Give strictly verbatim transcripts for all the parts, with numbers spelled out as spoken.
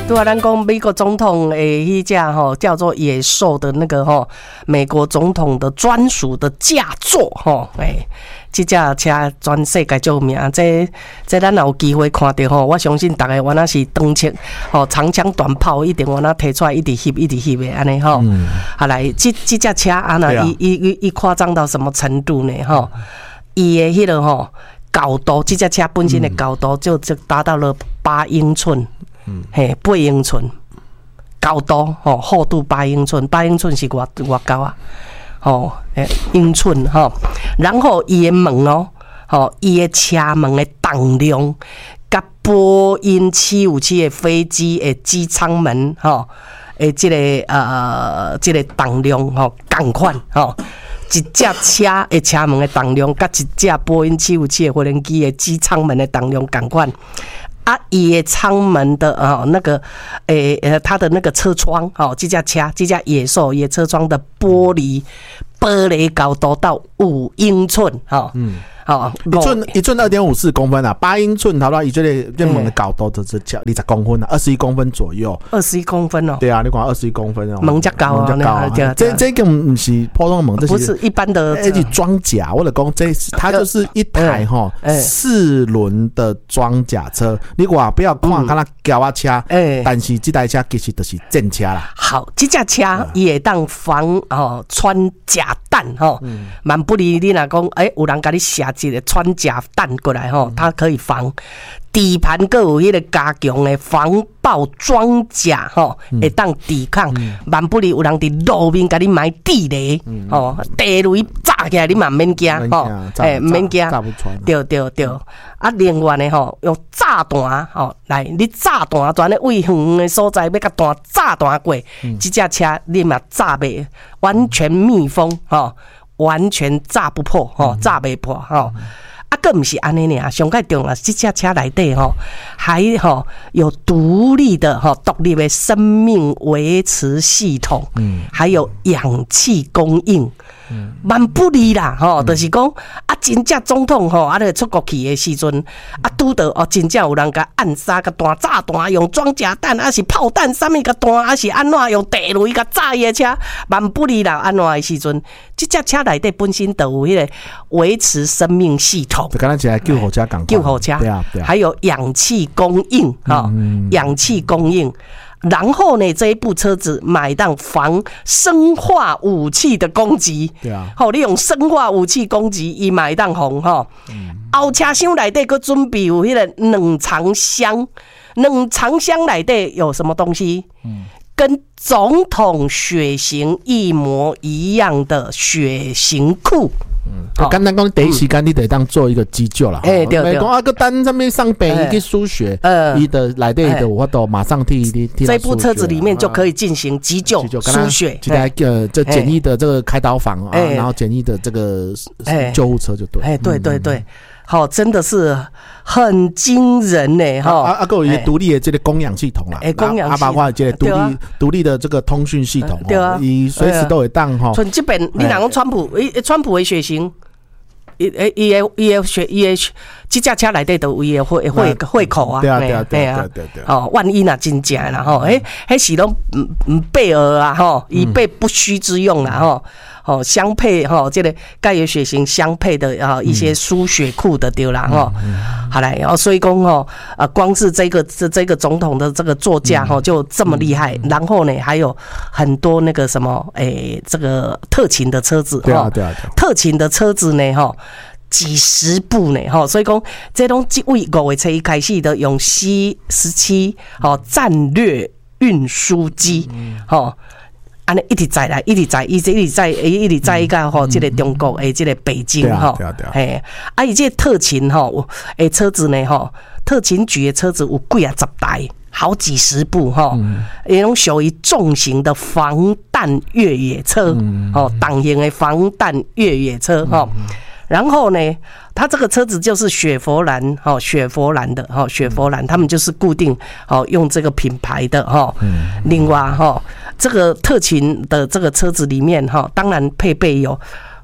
对啊，咱讲美国总统诶，迄架吼叫做野兽的那个吼，美国总统的专属的驾座吼，诶，这架车全世界就有名。这这咱有机会看到吼，我相信大家原来是长枪吼，长枪短炮一定原来提出来一直翕一直翕的安尼吼。好来，这这架车啊，那伊伊伊伊夸张到什么程度呢？吼，伊的迄个吼高度，这架车本身的高度就就达到了八英寸。嗯，嘿，八英寸高度吼，厚度八英寸，八英寸是偌偌高啊？吼，诶，英寸吼。然后伊的门哦，吼，伊的车门的重量，甲波音七五七的飞机的机舱门吼，诶，这个呃，这个重量吼，同款吼。一架车的车门的重量，甲一架波音七五七的飞机的机舱门的重量同款。啊，伊的舱门的啊、哦，那个诶呃，它的那个车窗哦，这架车这架野兽野车窗的玻璃玻璃高度到五英寸哈，嗯，好，一寸一寸二点五四公分啊，八英寸，好了，伊这个这门的高度就是叫二十公分啊，二十一公分左右， 二十一公分哦， 对啊，你讲二十一公分哦， 门较高啊， 门较高啊，这这个不是普通的门，这不是一般的， 这是装甲，我的讲这它就是一台哈四轮的装甲车。你话不要看看它轿仔车，欸、但是这台车其实就是正车啦。 好，这架车也当防哦穿甲弹哈，蛮、嗯、不离你若讲，哎、欸，有人给你下一个穿甲弹过来哈，它可以防。底盘各有迄个加强的防爆装甲吼，会当抵抗。万不离有人伫路面甲你买地雷，吼，地雷炸起来你嘛免惊吼，诶，免惊，对对对。啊，另外呢吼，用炸弹吼来，你炸弹全咧位远的所在要甲弹炸弹过，这架车你嘛炸袂完全密封吼，完全炸不破吼，炸袂破吼。啊，更不是安尼尔，上盖重了，这架车内底吼，还吼有独立的吼独立的生命维持系统，嗯，还有氧气供应，嗯，蛮不离啦，吼，就是讲啊，真正总统吼，啊，咧出国去的时阵，啊，拄到哦，真正有人甲暗杀甲弹炸弹，用装甲弹，啊是炮弹，啥物甲弹，啊是安怎用地雷甲炸伊的车，蛮不离啦，安怎的时阵，这架车内底本身就有迄个维持生命系统。 就刚才讲救火车港， 救火车，对啊，对啊，还有氧气供应哈、嗯，氧气供应。然后呢，这一部车子买当防生化武器的攻击，对啊，好，你用生化武器攻击，伊买当红哈。后车厢内底佫准备有迄个冷藏箱，冷藏箱内底有什么东西？嗯。跟总统血型一模一样的血型库。 嗯，简单讲，第一时间你得当做一个急救啦。哎、欸，对对。讲啊，个单上面上北一个输血，呃，伊的来底的，我都马上替替替。 这部车子里面就可以进行急救、输血。 这台呃，这简易的这个开刀房啊，然后简易的这个救护车就对。 哎，对对对。好，真的是很惊人呢！哈， 啊啊，还有一个独立的这个供氧系统啦，哎，供氧系统，啊，包括这个独立独立的这个通讯系统，对啊，伊随时都会当哈。 像这边，你哪讲川普？伊川普的血型，伊诶，伊的伊的血，伊的这架车内底都有伊的会会会口啊， 对啊对啊对啊对对。 哦，万一若真正啦吼，诶，迄是拢嗯嗯备而啊吼，以备不虚之用啦吼。哦，相配哈，这个钙油血型相配的啊一些输血库的丢啦哈，好来，然后所以讲哦，啊，光是这个这这个总统的这个座驾哈就这么厉害，然后呢还有很多那个什么诶，这个特勤的车子哈，特勤的车子呢哈。几十部呢，哈，所以讲这种即位五月初一开始的用 C 十七哦战略运输机，哈。安尼一直载来，一直载，一直一直载，一直载到吼，这个中国诶，这个北京吼，嘿，啊，伊这个特勤吼，诶，车子呢吼，特勤局的车子有几啊十台，好几十部吼，也拢属于重型的防弹越野车，哦，党型的防弹越野车吼。然后呢，它这个车子就是雪佛兰，哈，雪佛兰的，哈，雪佛兰，他们就是固定，哦，用这个品牌的，哈。另外，哈，这个特勤的这个车子里面，哈，当然配备有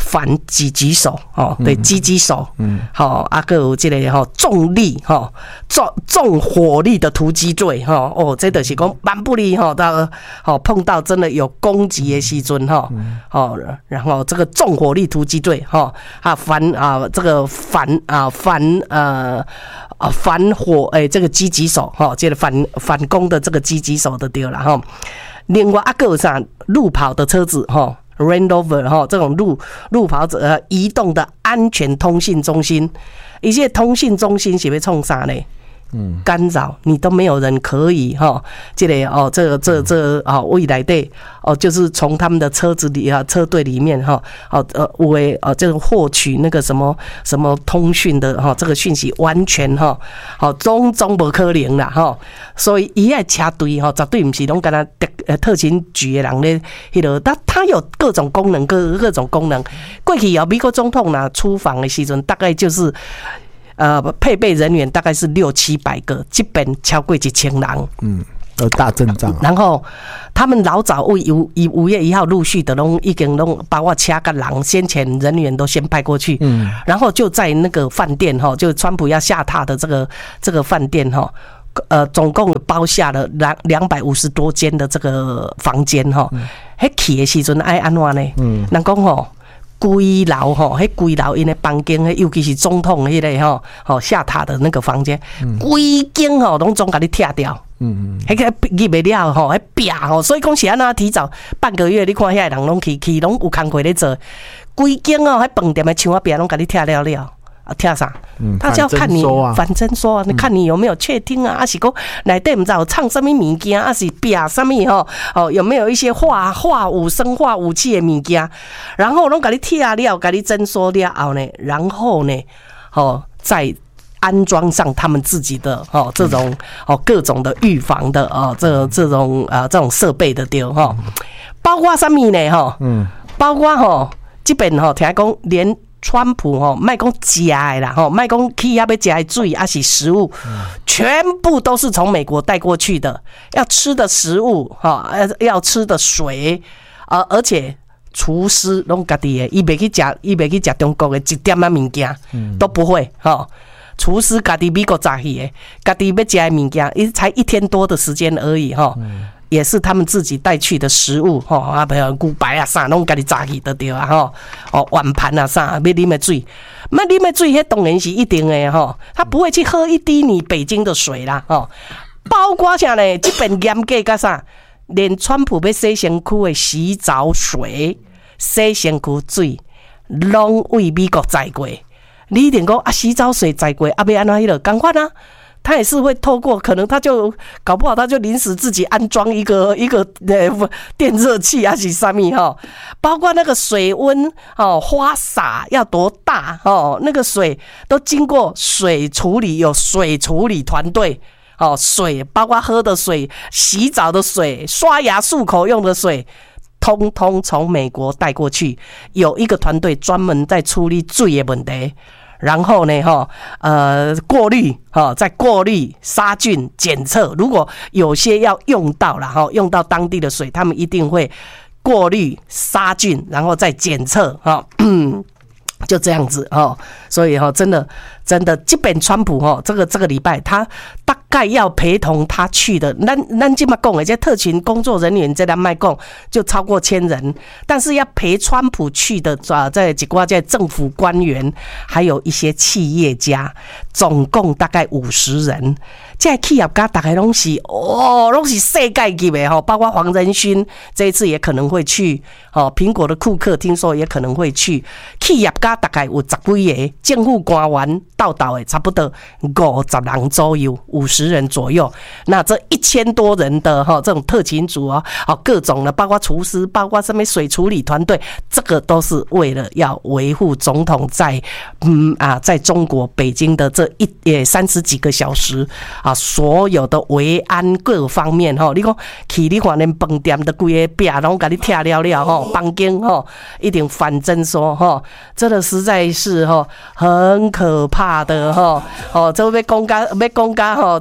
反狙击手哦，对，狙击手，嗯，好，啊，个有这个哈重力哈重重火力的突击队哈，哦，这就是讲蛮不利哈，到好碰到真的有攻击的时阵哈，哦，然后这个重火力突击队哈啊反啊这个反啊反呃啊反火诶、欸、这个狙击手哈，这个反反攻的这个狙击手的对了哈。另外啊个有啥路跑的车子哈。Range Rover 哈，这种路路跑者、呃、移动的安全通信中心，一些通信中心是要创啥呢？嗯，干扰你都没有人可以哈，这个哦，这个这这哦，未来的哦，就是从他们的车子里啊，车队里面哈，哦呃，为哦这个获取那个什么什么通讯的哈，这个讯息完全哈，好种种不可能啦哈，所以伊个车队哈，绝对不是拢干那特特勤局的人咧，迄个，但它有各种功能，各各种功能。过去有美国总统呐出访的时阵，大概就是。呃，配备人员大概是六七百个，基本超过一千人。 嗯，有大阵仗、啊。 然后他们老早为以五月一号陆续的拢已经拢包括掐个人，先前人员都先派过去。嗯，然后就在那个饭店哈，就川普要下榻的这个这个饭店哈，呃，总共包下了两两百五十多间的这个房间哈。迄去的时阵爱安怎呢？嗯，人讲吼。规楼吼，迄规楼因的房间，尤其是总统迄个吼，吼下榻的那个房间，规间吼拢总甲你拆掉，嗯嗯，迄个入不了吼，迄壁吼，所以讲是安那提早半个月，你看遐人拢去去拢有工课咧做，规间哦，迄饭店的墙壁拢甲你拆了了。啊，听啥？嗯，他就要看你反侦说啊，你看你有没有确定啊？还是讲内底唔知有藏什么物件，还是壁什么吼？哦，有没有一些化化武生化武器的物件？然后拢给你贴了，给你侦说了后呢，然后呢，哦，再安装上他们自己的哦这种哦各种的预防的哦这这种啊、呃、这种设备的对哈，包括什么呢哈？嗯，包括哈这边哈听讲连。川普吼，卖讲食的啦，吼，卖讲去遐要食的水，还是食物，全部都是从美国带过去的。要吃的食物，哈，要吃的水，呃，而且厨师拢家己的，伊袂去食，伊袂去食中国的一点啊物件，都不会，哈。厨师家己美国炸去的，家己要食的物件，伊才一天多的时间而已，哈。也是他们自己带去的食物，吼啊，比如牛排啊啥，拢家己炸去得着啊，吼哦碗盘啊啥，要啉的水，那啉的水，迄当然是一定的吼，他不会去喝一滴你北京的水啦，吼，包括啥呢？这边严格甲啥，连川普要洗身躯的洗澡水、洗身躯水，拢为美国载过。你一定讲啊，洗澡水载过，啊，要安怎迄落赶快啊？他也是会透过，可能他就搞不好，他就临时自己安装一个一个呃电热器啊，是什么哈？包括那个水温哦，花洒要多大哦？那个水都经过水处理，有水处理团队哦，水包括喝的水、洗澡的水、刷牙漱口用的水。通通从美国带过去，有一个团队专门在处理水的问题。然后呢，哈，呃，过滤，哈，再过滤、杀菌、检测。如果有些要用到了，哈，用到当地的水，他们一定会过滤、杀菌，然后再检测，哈，嗯，就这样子，哈。所以，哈，真的，真的，基本川普，哈，这个这个礼拜，他大概要陪同他去的，咱咱今嘛讲的这特勤工作人员，这咱卖讲就超过千人，但是要陪川普去的啊，在几挂在政府官员，还有一些企业家，总共大概五十人。这企业家大概拢是哦，拢是世界级的吼，包括黄仁勋这一次也可能会去，哦，苹果的库克听说也可能会去。企业家大概有十几个，政府官员到到的差不多五十人左右，五十人左右。那这一千多人的哈这种特勤组啊，哦各种的，包括厨师，包括什么水处理团队，这个都是为了要维护总统在嗯啊在中国北京的这一也三十几个小时啊。所有的维安各方面吼，你讲去你看连饭店的规个壁拢给你拆了了吼，房间吼一定反侦说吼，真的实在是吼很可怕的吼哦，这要讲甲要讲甲吼，这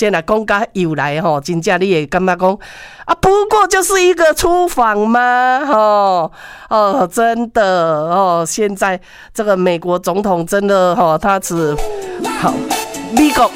现啊，讲甲又来吼，真正你会感觉讲啊，不过就是一个出访吗？吼哦，真的哦，现在这个美国总统真的吼，他只好美国。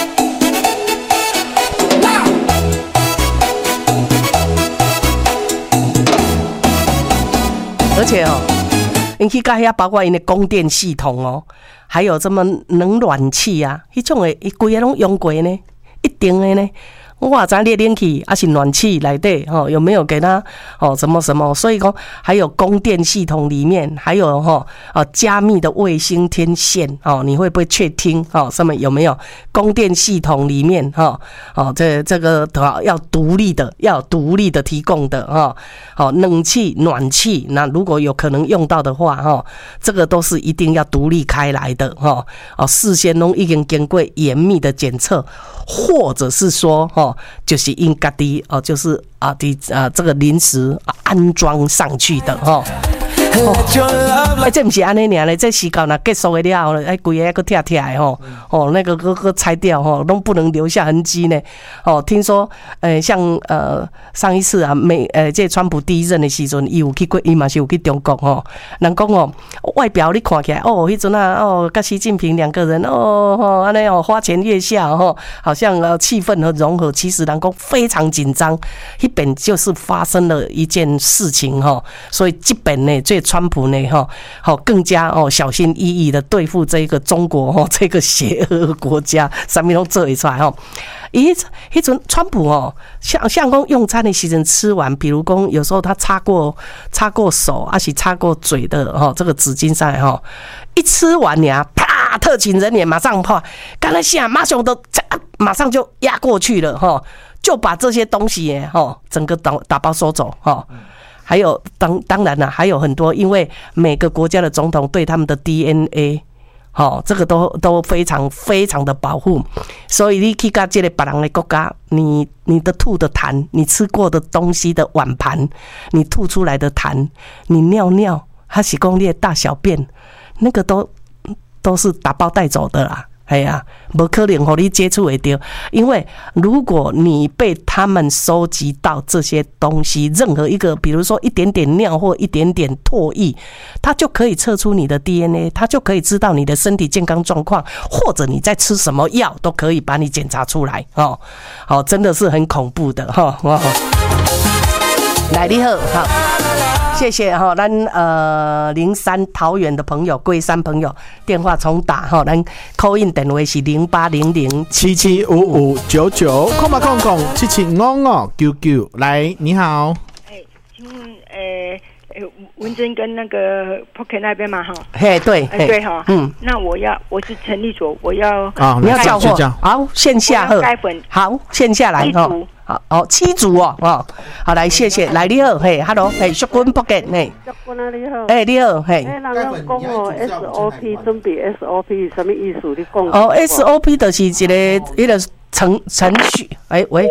而且哦，你去看遐，包括因的供电系统哦，还有这么冷暖气啊，迄种的，伊规个拢用过呢，一定的呢。我知你冷气还是暖气来对吼，有没有给他哦什么什么？所以说还有供电系统里面还有哈哦加密的卫星天线哦，你会不会确听哦？上面有没有供电系统里面哈哦这这个要独立的，要独立的提供的哈哦冷气暖气，那如果有可能用到的话哈，这个都是一定要独立开来的哈哦，事先都已经经过严密的检测，或者是说哈。就是因家己哦，就是啊，的啊，这个临时安装上去的哈。哦，哎，这不是安尼尔嘞，这时间若结束的了，哎，规个个拆拆的吼，哦，那个个个拆掉吼，都不能留下痕迹呢。哦，听说，呃，像呃上一次啊，美呃这川普第一任的时阵，伊有去过，伊嘛是有去中国吼。人讲哦，外表你看起来哦，迄阵啊，哦，跟习近平两个人哦，吼，安尼哦，花前月下吼，好像呃气氛和融合，其实人讲非常紧张。那边就是发生了一件事情哈，所以这边呢最。川普呢，哈，好更加哦小心翼翼的对付这个中国哈，这个邪恶国家，上面都做一出来哈。咦，迄阵川普哦，像像讲用餐的时阵吃完，比如讲有时候他擦过擦过手，还是擦过嘴的哈，这个纸巾上来哈，一吃完呀，啪，特勤人员马上啪，刚才下马上都马上就压过去了哈，就把这些东西耶哈，整个打打包收走哈。还有当当然了，还有很多，因为每个国家的总统对他们的 D N A， 好、哦，这个都都非常非常的保护，所以你去到这个别人的国家，你你的吐的痰，你吃过的东西的碗盘，你吐出来的痰，你尿尿，还是讲你的大小便，那个都都是打包带走的啦。哎呀，不可能和你接触会到，因为如果你被他们收集到这些东西，任何一个，比如说一点点尿或一点点唾液，它就可以测出你的 D N A， 它就可以知道你的身体健康状况，或者你在吃什么药，都可以把你检查出来哦。哦，真的是很恐怖的哈。哦、来，你好，好。谢谢哈，咱呃零三桃园的朋友，龟山朋友电话重打哈，咱 call in 电话是零八零零七七五五九九，空吧空空七七五五九九，来你好， 哎，请问呃呃文珍跟那个 Pocket 那边嘛哈， 嘿对， 哎对哈，嗯，那我要我是陈立所，我要啊你要叫货，好线下喝，好线下来哈。好哦，七组哦，哦，好来，谢谢，来你好，嘿 ，hello， 嘿，淑君不见，嘿， 淑君啊，你好， 哎，你好，嘿， 哎，人讲哦 ，S O P 准备 S O P 什么意思？你讲哦 ，S O P 就是一个一个程程序，哎喂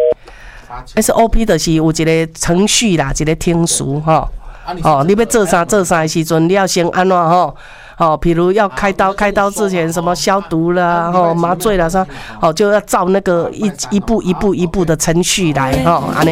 ，S O P 就是有一个程序啦，一个听书哈，哦，你要做啥做啥的时阵，你要先安怎吼？哦，比如要开刀，开刀之前什么消毒啦，吼麻醉啦，啥，哦就要照那个一一步一步一步的程序来，吼，安尼。